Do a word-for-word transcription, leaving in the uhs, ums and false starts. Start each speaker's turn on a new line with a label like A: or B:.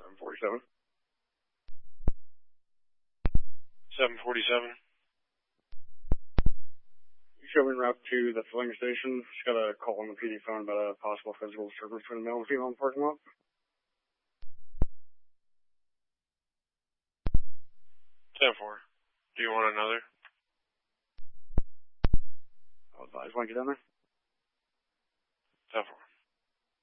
A: seven forty-seven.
B: seven forty-seven.
A: You show me en route to the filling station. Just got a call on the P D phone about a possible physical disturbance between a male and female in the parking lot.
B: ten four. Do you want another?
A: I'll advise when I get down there.
B: ten four.